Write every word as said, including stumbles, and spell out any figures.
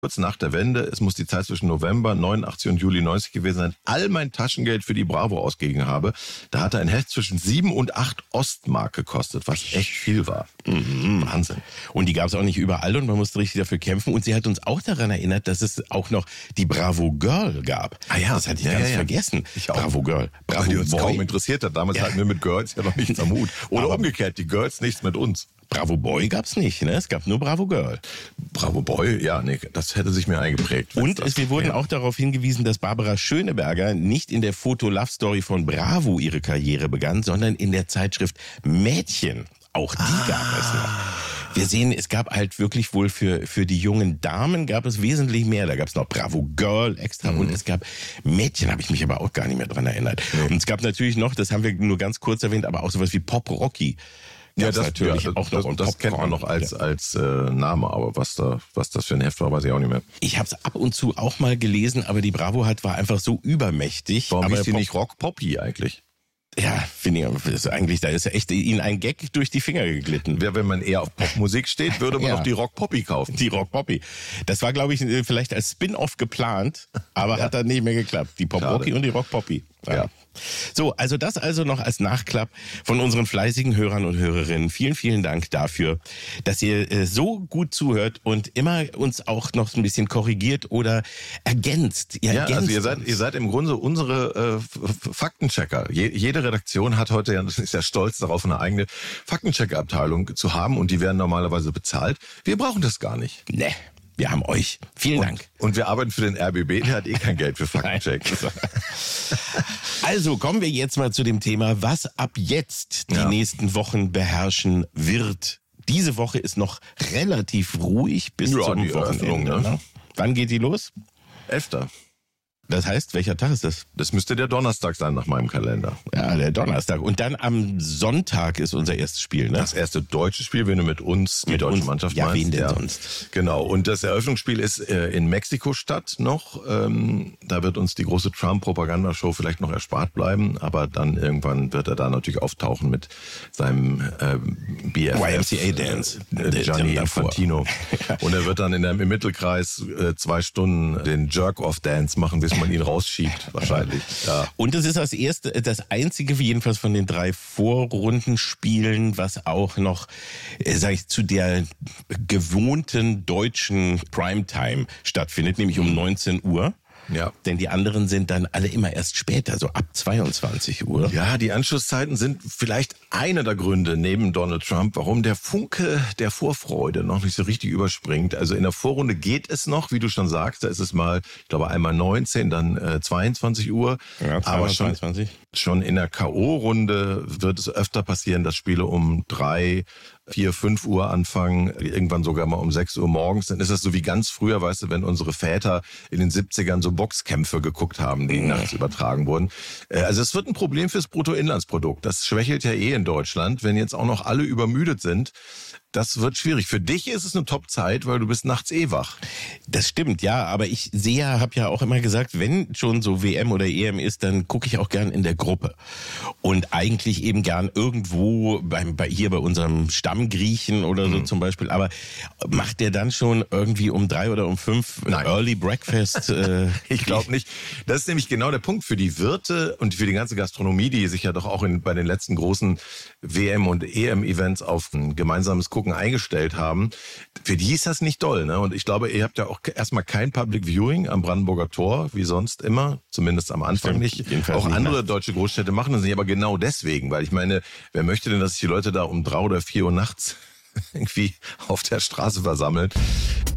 kurz nach der Wende, es muss die Zeit zwischen November neunundachtzig und Juli neunzig gewesen sein, all mein Taschengeld für die Bravo ausgegeben habe. Da hatte ein Heft zwischen sieben und acht Ostmark gekostet, was echt viel war. Mhm. Wahnsinn. Und die gab es auch nicht überall und man musste richtig dafür kämpfen. Und sie hat uns auch daran erinnert, dass es auch noch die Bravo Girl gab. Ah ja. Das hatte ich ja, ganz ja, ja. vergessen. Ich auch. Bravo Girl. Bravo Weil die uns Boy. kaum interessiert hat. Damals Ja. hatten wir mit Girls ja noch nichts am Hut. Oder Aber umgekehrt, die Girls nichts mit uns. Bravo Boy gab's nicht, ne? Es gab nur Bravo Girl. Bravo Boy, ja, nee, das hätte sich mir eingeprägt. Und es, wir wurden auch darauf hingewiesen, dass Barbara Schöneberger nicht in der Foto-Love-Story von Bravo ihre Karriere begann, sondern in der Zeitschrift Mädchen. Auch die Ah. gab es noch. Wir sehen, es gab halt wirklich wohl für, für die jungen Damen gab es wesentlich mehr. Da gab es noch Bravo Girl extra mhm. und es gab Mädchen, habe ich mich aber auch gar nicht mehr dran erinnert. Mhm. Und es gab natürlich noch, das haben wir nur ganz kurz erwähnt, aber auch sowas wie Pop Rocky. Ja, das natürlich ja, auch noch. Das, das kennt man noch als, als äh, Name, aber was da, was das für ein Heft war, weiß ich auch nicht mehr. Ich habe es ab und zu auch mal gelesen, aber die Bravo hat war einfach so übermächtig. Warum aber hieß die Pop- nicht Rock Poppy eigentlich? Ja, finde ich, das ist eigentlich, da ist ja echt Ihnen ein Gag durch die Finger geglitten. Ja, wenn man eher auf Popmusik steht, würde man Ja. doch die Rock Poppy kaufen. Die Rock Poppy. Das war, glaube ich, vielleicht als Spin-off geplant, aber Ja. hat dann nicht mehr geklappt. Die Pop Schade. Rocky und die Rock Poppy. Ja. So, also das also noch als Nachklapp von unseren fleißigen Hörern und Hörerinnen. Vielen, vielen Dank dafür, dass ihr äh, so gut zuhört und immer uns auch noch ein bisschen korrigiert oder ergänzt. Ihr Ja, ergänzt also ihr seid, uns. ihr seid im Grunde unsere äh, F- Faktenchecker. Je, jede Redaktion hat heute, ja, das ist ja stolz darauf, eine eigene Faktenchecker-Abteilung zu haben und die werden normalerweise bezahlt. Wir brauchen das gar nicht. Ne, wir haben euch. Vielen Dank. Und wir arbeiten für den R B B, der hat eh kein Geld für Faktencheck. Also kommen wir jetzt mal zu dem Thema, was ab jetzt die Ja. nächsten Wochen beherrschen wird. Diese Woche ist noch relativ ruhig bis Ja, zum die Eröffnung, Wochenende. ne? Ne? Wann geht die los? Elfter. Das heißt, welcher Tag ist das? Das müsste der Donnerstag sein nach meinem Kalender. Ja, der Donnerstag. Und dann am Sonntag ist unser erstes Spiel, ne? Das erste deutsche Spiel, wenn du mit uns die Mit deutsche uns. Mannschaft Ja, meinst. wen denn sonst? Genau. Und das Eröffnungsspiel ist äh, in Mexiko-Stadt noch. Ähm, da wird uns die große Trump-Propagandashow vielleicht noch erspart bleiben. Aber dann irgendwann wird er da natürlich auftauchen mit seinem ähm, B F F. Y M C A Dance. Äh, Gianni Davor. Infantino. Und er wird dann in der, im Mittelkreis äh, zwei Stunden den Jerk-Off-Dance machen, bis man ihn rausschiebt. Wahrscheinlich. Ja. Und es ist das erste, das einzige, jedenfalls von den drei Vorrundenspielen, was auch noch, äh, sag ich, zu der gewohnten deutschen Primetime stattfindet, nämlich um neunzehn Uhr. Ja. Denn die anderen sind dann alle immer erst später, so ab zweiundzwanzig Uhr. Ja, die Anschlusszeiten sind vielleicht einer der Gründe neben Donald Trump, warum der Funke der Vorfreude noch nicht so richtig überspringt. Also in der Vorrunde geht es noch, wie du schon sagst, da ist es mal, ich glaube einmal neunzehn, dann äh, zweiundzwanzig Uhr. Ja, aber schon, zweiundzwanzig. schon in der K O-Runde wird es öfter passieren, dass Spiele um drei, vier, fünf Uhr anfangen, irgendwann sogar mal um sechs Uhr morgens. Dann ist das so wie ganz früher, weißt du, wenn unsere Väter in den siebzigern so Boxkämpfe geguckt haben, die nachts übertragen wurden. Äh, Also es wird ein Problem fürs Bruttoinlandsprodukt. Das schwächelt ja eh in Deutschland, wenn jetzt auch noch alle übermüdet sind. Das wird schwierig. Für dich ist es eine Top-Zeit, weil du bist nachts eh wach. Das stimmt, ja, aber ich sehe, habe ja auch immer gesagt, wenn schon so W M oder E M ist, dann gucke ich auch gern in der Gruppe. Und eigentlich eben gern irgendwo beim, bei, hier bei unserem Stammgriechen oder so mhm. zum Beispiel. Aber macht der dann schon irgendwie um drei oder um fünf Nein. Early Breakfast? Äh, Ich glaube nicht. Das ist nämlich genau der Punkt für die Wirte und für die ganze Gastronomie, die sich ja doch auch in, bei den letzten großen W M- und E M-Events auf ein gemeinsames Gucken eingestellt haben. Für die ist das nicht doll, ne? Und ich glaube, ihr habt ja auch erstmal kein Public Viewing am Brandenburger Tor, wie sonst immer, zumindest am Anfang Stimmt, nicht. jedenfalls Auch nicht andere nachts. deutsche Großstädte machen das nicht, aber genau deswegen, weil ich meine, wer möchte denn, dass sich die Leute da um drei oder vier Uhr nachts irgendwie auf der Straße versammeln?